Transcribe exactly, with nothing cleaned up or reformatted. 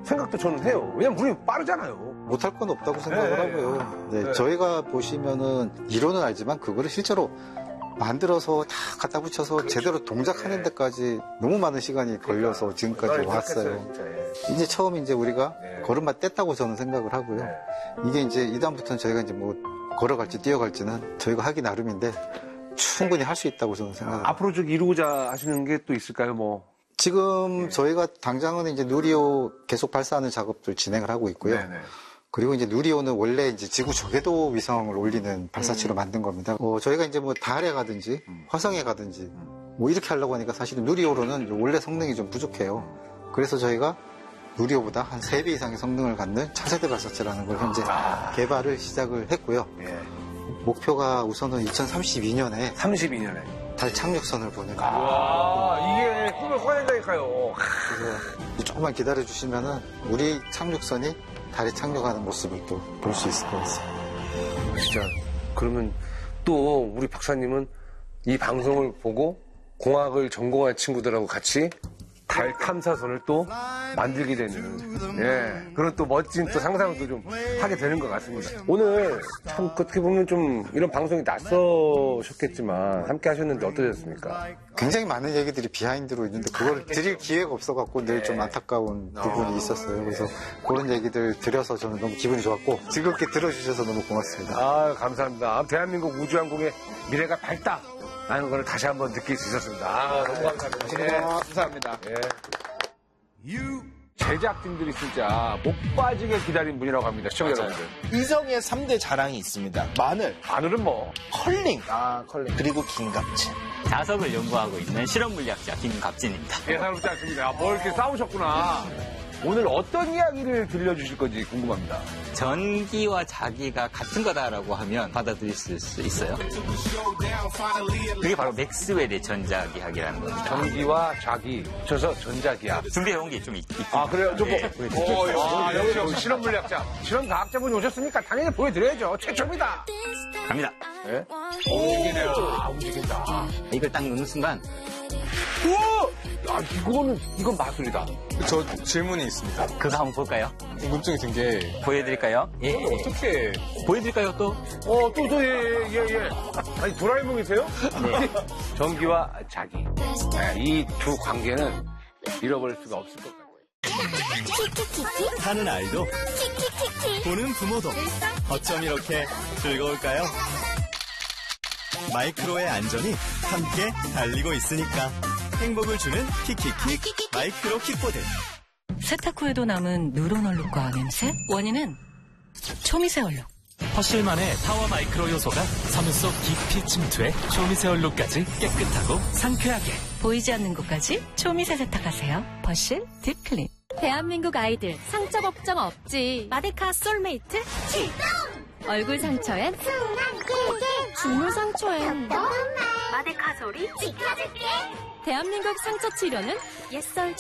생각도 저는 해요. 왜냐면 우리 빠르잖아요. 못할 건 없다고 생각을 네. 하고요. 네, 네. 저희가 보시면은 이론은 알지만 그거를 실제로 만들어서 다 갖다 붙여서 그렇죠. 제대로 동작하는 데까지 너무 많은 시간이 걸려서 지금까지 아, 왔어요. 진짜, 예. 이제 처음 이제 우리가 네. 걸음마 뗐다고 저는 생각을 하고요. 네. 이게 이제 이다음부터는 저희가 이제 뭐 걸어갈지 뛰어갈지는 저희가 하기 나름인데 충분히 할 수 있다고 저는 생각합니다. 앞으로 좀 이루고자 하시는 게 또 있을까요? 뭐. 지금 네. 저희가 당장은 이제 누리호 계속 발사하는 작업들 진행을 하고 있고요. 네네. 그리고 이제 누리호는 원래 이제 지구 저궤도 위성을 올리는 발사체로 음. 만든 겁니다. 어, 저희가 이제 뭐 달에 가든지 음. 화성에 가든지 음. 뭐 이렇게 하려고 하니까 사실은 누리호로는 원래 성능이 좀 부족해요. 그래서 저희가 누리호보다 한 세 배 이상의 성능을 갖는 차세대 발사체라는 걸 현재 아. 개발을 시작을 했고요. 예. 목표가 우선은 이천삼십이 년에 삼십이 년에. 달 착륙선을 보내고 아, 이게 꿈을 꿔낸다니까요. 그래서 조금만 기다려 주시면은 우리 착륙선이 달에 착륙하는 모습을 또 볼 수 있을 것 같습니다. 진짜. 그러면 또 우리 박사님은 이 방송을 보고 공학을 전공한 친구들하고 같이 달 탐사선을 또 만들게 되는, 예, 그런 또 멋진 또 상상도 좀 하게 되는 것 같습니다. 오늘 참 어떻게 보면 좀 이런 방송이 낯서셨겠지만 함께 하셨는데 어떠셨습니까? 굉장히 많은 얘기들이 비하인드로 있는데 그걸 드릴 기회가 없어갖고 늘 좀 안타까운 부분이 있었어요. 그래서 그런 얘기들 드려서 저는 너무 기분이 좋았고 즐겁게 들어주셔서 너무 고맙습니다. 아, 감사합니다. 대한민국 우주항공의 미래가 밝다 라는 걸 다시 한번 느낄 수 있었습니다. 아, 너무 감사합니다. 예. 감사합니다. 예. 제작진들이 진짜 못 빠지게 기다린 분이라고 합니다. 시청자 여러분들. 이성의 삼 대 자랑이 있습니다. 마늘, 마늘은 뭐 컬링, 아, 컬링. 그리고 김갑진. 자석을 연구하고 있는 실험물리학자 김갑진입니다. 예사롭지 않습니다. 뭐 이렇게 싸우셨구나. 오늘 어떤 이야기를 들려주실 건지 궁금합니다. 전기와 자기가 같은 거다라고 하면 받아들일 수 있어요. 그게 바로 맥스웰의 전자기학이라는 겁니다. 전기와 자기, 붙여서 전자기학. 준비해온 게 좀 있고. 아, 그래요? 좀 뭐. 네. 어, 아, 역시 실험물리학자. 실험과학자분이 오셨으니까 당연히 보여드려야죠. 최초입니다. 갑니다. 네? 움직이네요. 아, 움직인다. 이걸 딱 넣는 순간 우와! 야, 이거는, 이건 마술이다. 저 질문이 있습니다. 그거 한번 볼까요? 궁금증이 든 게 보여드릴까요? 예. 어떻게 보여드릴까요 또? 어, 또, 또, 예, 예, 예, 예. 아니, 도라에몽이세요? 네. 전기와 자기. 네, 이 두 관계는 잃어버릴 수가 없을 것 같아요. 하는 아이도 보는 부모도 어쩜 이렇게 즐거울까요? 마이크로의 안전이 함께 달리고 있으니까 행복을 주는 킥킥킥 마이크로 킥보드. 세탁 후에도 남은 누런 얼룩과 냄새? 원인은 초미세 얼룩. 퍼실만의 타워 마이크로 요소가 섬유 속 깊이 침투해 초미세 얼룩까지 깨끗하고 상쾌하게. 보이지 않는 곳까지 초미세 세탁하세요. 퍼실 딥클린. 대한민국 아이들 상처 걱정 없지. 마데카 솔메이트 출동! 얼굴 상처엔 주물 상처엔 마데카 소리 지켜줄게. 대한민국 상처 치료는 옛설